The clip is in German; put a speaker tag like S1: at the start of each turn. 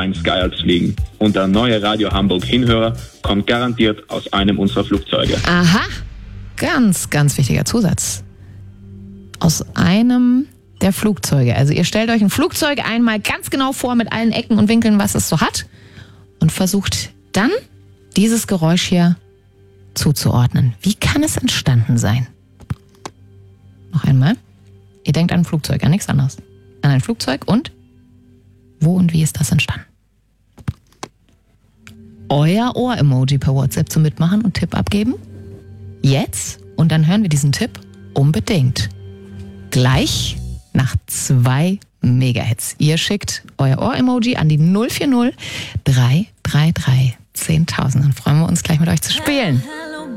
S1: in Sky Alps fliegen. Und der neue Radio Hamburg Hinhörer kommt garantiert aus einem unserer Flugzeuge.
S2: Aha, ganz, ganz wichtiger Zusatz. Aus einem der Flugzeuge. Also ihr stellt euch ein Flugzeug einmal ganz genau vor mit allen Ecken und Winkeln, was es so hat und versucht dann dieses Geräusch hier zuzuordnen. Wie kann es entstanden sein? Noch einmal. Ihr denkt an ein Flugzeug, an nichts anderes. An ein Flugzeug und wo und wie ist das entstanden? Euer Ohr-Emoji per WhatsApp zum Mitmachen und Tipp abgeben. Jetzt und dann hören wir diesen Tipp unbedingt. Gleich nach 2 Megahits. Ihr schickt euer Ohr-Emoji an die 040 333 10.000. Dann freuen wir uns gleich mit euch zu spielen.